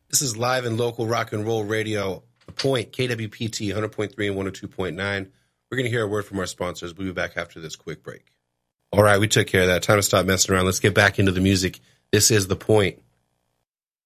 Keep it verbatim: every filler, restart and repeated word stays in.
This is live and local rock and roll radio, The Point, K W P T one hundred point three and one oh two point nine. We're going to hear a word from our sponsors. We'll be back after this quick break. All right, we took care of that. Time to stop messing around. Let's get back into the music. This is The Point.